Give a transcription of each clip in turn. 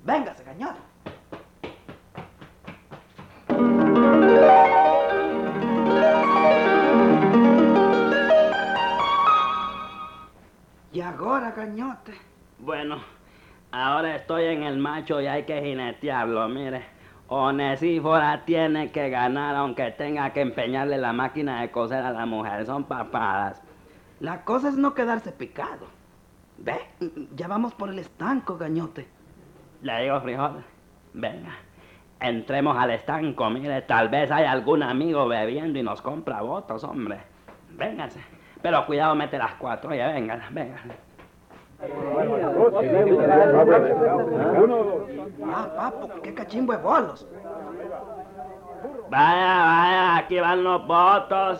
Véngase, gañote. Y ahora, gañote. Bueno, ahora estoy en el macho y hay que jinetearlo, mire. Onesífora tiene que ganar aunque tenga que empeñarle la máquina de coser a la mujer. Son papadas. La cosa es no quedarse picado. Ve, ya vamos por el estanco, gañote. Le digo, Frijol, venga, entremos al estanco, mire, tal vez hay algún amigo bebiendo y nos compra votos, hombre. Véngase, pero cuidado, mete las 4, oye, venga. Ah, papo, qué cachimbo de bolos. Vaya, aquí van los votos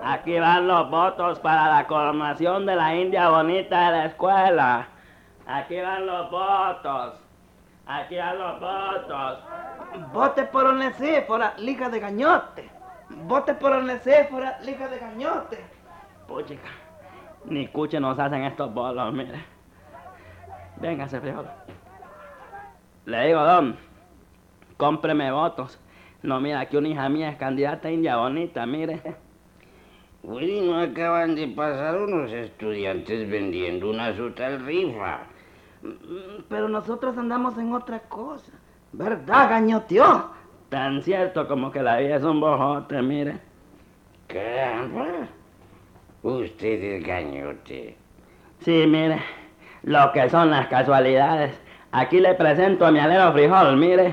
para la coronación de la India bonita de la escuela. Aquí van los votos. Vote por Onesífora, liga de gañote. Vote por Onesífora, liga de gañote. Puchica, ni cuche nos hacen estos bolos, mire. Véngase, Frijol. Le digo, don, cómpreme votos. No, mira, aquí una hija mía es candidata a India bonita, mire. Bueno, acaban de pasar unos estudiantes vendiendo una tal rifa. Pero nosotros andamos en otra cosa. ¿Verdad, gañoteó? Tan cierto como que la vida es un bojote, mire. Caramba, usted es gañote. Sí, mire, lo que son las casualidades. Aquí le presento a mi alero Frijol, mire.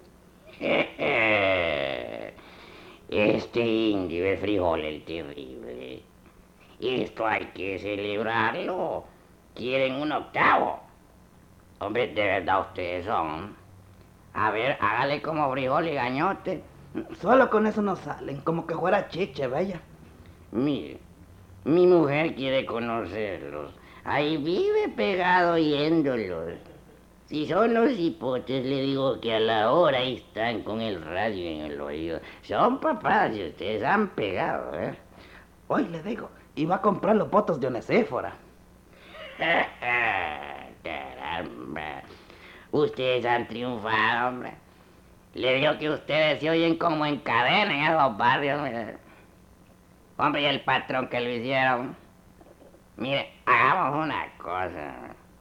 Este indio es Frijol el terrible. Esto hay que celebrarlo. ¿Quieren un octavo? Hombre, de verdad ustedes son. A ver, hágale como Frijol y gañote. Solo con eso nos salen, como que fuera chiche, vaya. Mire, mi mujer quiere conocerlos. Ahí vive pegado oyéndolos. Si son los hipotes, le digo que a la hora están con el radio en el oído. Son papás y ustedes han pegado, ¿eh? Hoy le digo, iba a comprar los votos de Onesífora. Caramba. Ustedes han triunfado, hombre. Le digo que ustedes se oyen como en cadena en esos barrios, mire. Hombre, y el patrón que lo hicieron. Mire, hagamos una cosa.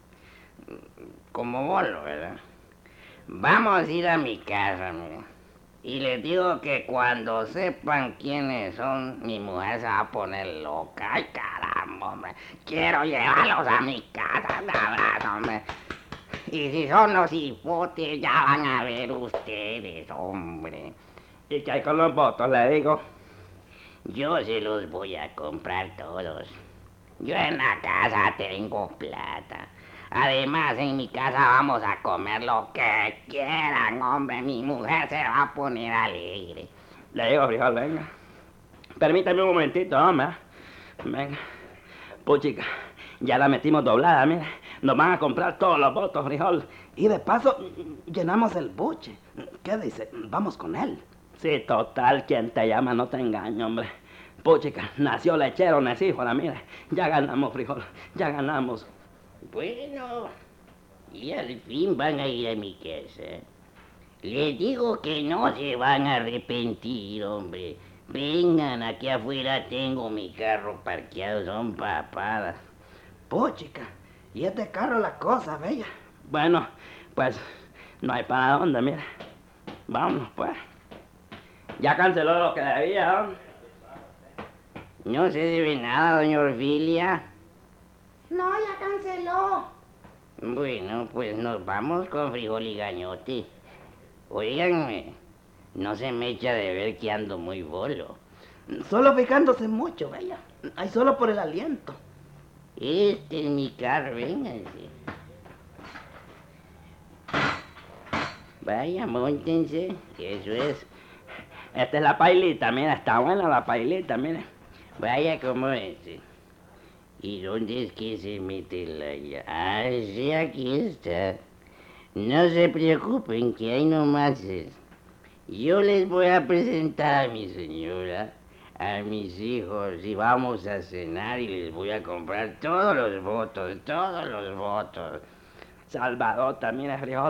Como bolo, ¿verdad? Vamos a ir a mi casa, mire. Y les digo que cuando sepan quiénes son, mi mujer se va a poner loca. Ay, caramba, hombre. Quiero llevarlos a mi casa, de abrazo, hombre. Y si son los hipotes, ya van a ver ustedes, hombre. ¿Y qué hay con los votos, le digo? Yo se los voy a comprar todos. Yo en la casa tengo plata. Además, en mi casa vamos a comer lo que quieran, hombre. Mi mujer se va a poner alegre. Le digo, Frijol, venga. Permítame un momentito, hombre. Venga. Puchica, ya la metimos doblada, mire. Nos van a comprar todos los votos, Frijol. Y de paso, llenamos el buche. ¿Qué dice? Vamos con él. Sí, total, quien te llama no te engaña, hombre. Puchica, nació lechero Onesífora, mire. Ya ganamos, Frijol, ya ganamos. Bueno, y al fin van a ir a mi casa. Les digo que no se van a arrepentir, hombre. Vengan, aquí afuera tengo mi carro parqueado, son papadas. Puchica, y es de carro la cosa, bella. Bueno, pues no hay para dónde, mire. Vámonos, pues. Ya canceló lo que debía, hombre. No se debe nada, doña Orfilia. No, ya canceló. Bueno, pues nos vamos con Frijol y gañote. Óiganme, no se me echa de ver que ando muy bolo. Solo fijándose mucho, bella. Ay, solo por el aliento. Este es mi carro, vénganse. Vaya, móntense, eso es. Esta es la pailita, mira, está buena la pailita, mire. Vaya, acomódense. ¿Y dónde es que se mete la llave? Ah, sí, aquí está. No se preocupen, que ahí nomás es. Yo les voy a presentar a mi señora, a mis hijos, y vamos a cenar y les voy a comprar todos los votos, todos los votos. Salvador, mira, Frijol.